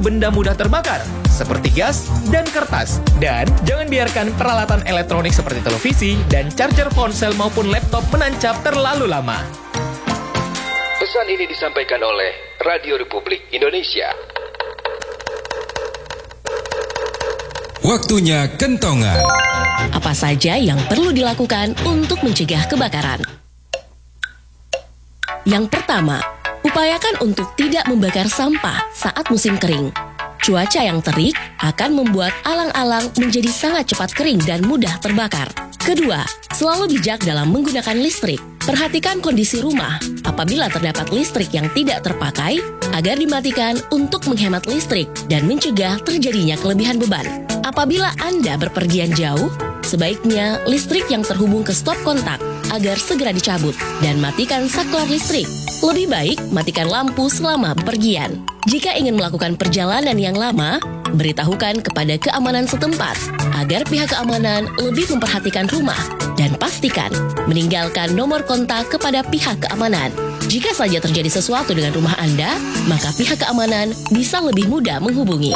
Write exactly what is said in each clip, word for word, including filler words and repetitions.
benda mudah terbakar, seperti gas dan kertas. Dan jangan biarkan peralatan elektronik seperti televisi dan charger ponsel maupun laptop menancap terlalu lama. Pesan ini disampaikan oleh Radio Republik Indonesia. Waktunya kentongan. Apa saja yang perlu dilakukan untuk mencegah kebakaran? Yang pertama, upayakan untuk tidak membakar sampah saat musim kering. Cuaca yang terik akan membuat alang-alang menjadi sangat cepat kering dan mudah terbakar. Kedua, selalu bijak dalam menggunakan listrik. Perhatikan kondisi rumah. Apabila terdapat listrik yang tidak terpakai, agar dimatikan untuk menghemat listrik dan mencegah terjadinya kelebihan beban. Apabila Anda berpergian jauh, sebaiknya listrik yang terhubung ke stop kontak agar segera dicabut dan matikan saklar listrik. Lebih baik matikan lampu selama bepergian. Jika ingin melakukan perjalanan yang lama, beritahukan kepada keamanan setempat agar pihak keamanan lebih memperhatikan rumah dan pastikan meninggalkan nomor kontak kepada pihak keamanan. Jika saja terjadi sesuatu dengan rumah Anda, maka pihak keamanan bisa lebih mudah menghubungi.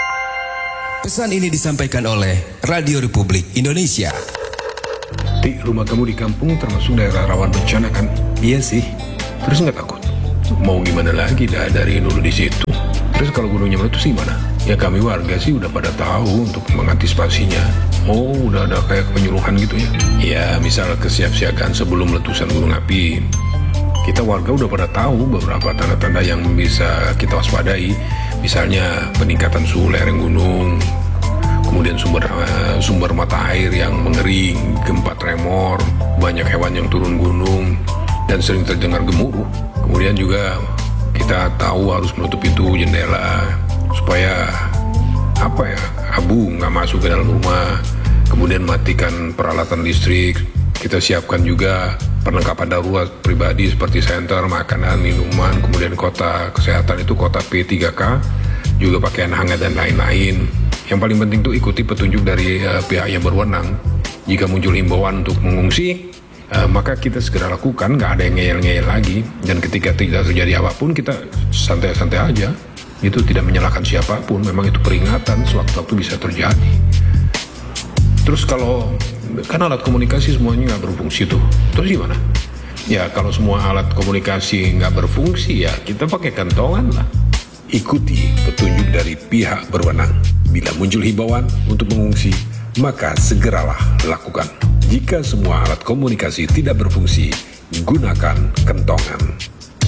Pesan ini disampaikan oleh Radio Republik Indonesia. Di rumah kamu di kampung termasuk daerah rawan bencana kan? Iya sih. Terus nggak takut? Mau gimana lagi, dah dari dulu di situ. Terus kalau gunungnya meletus gimana? Ya kami warga sih udah pada tahu untuk mengantisipasinya. Oh, udah ada kayak penyuluhan gitu ya? Ya, misal kesiapsiagaan sebelum letusan gunung api. Kita warga udah pada tahu beberapa tanda-tanda yang bisa kita waspadai. Misalnya peningkatan suhu lereng gunung, kemudian sumber uh, sumber mata air yang mengering, gempa tremor, banyak hewan yang turun gunung, dan sering terdengar gemuruh. Kemudian juga kita tahu harus menutup pintu jendela supaya apa ya abu nggak masuk ke dalam rumah. Kemudian matikan peralatan listrik. Kita siapkan juga perlengkapan darurat pribadi seperti senter, makanan, minuman, kemudian kota kesehatan itu kota P tiga K, juga pakaian hangat dan lain-lain. Yang paling penting itu ikuti petunjuk dari uh, pihak yang berwenang. Jika muncul himbauan untuk mengungsi, uh, maka kita segera lakukan, nggak ada yang ngeyel-ngeyel lagi. Dan ketika tidak terjadi apapun, kita santai-santai aja. Itu tidak menyalahkan siapapun, memang itu peringatan sewaktu-waktu bisa terjadi. Terus kalau kan alat komunikasi semuanya nggak berfungsi tuh, terus gimana? Ya kalau semua alat komunikasi nggak berfungsi ya kita pakai kantongan lah. Ikuti petunjuk dari pihak berwenang. Bila muncul himbauan untuk mengungsi, maka segeralah lakukan. Jika semua alat komunikasi tidak berfungsi, gunakan kentongan.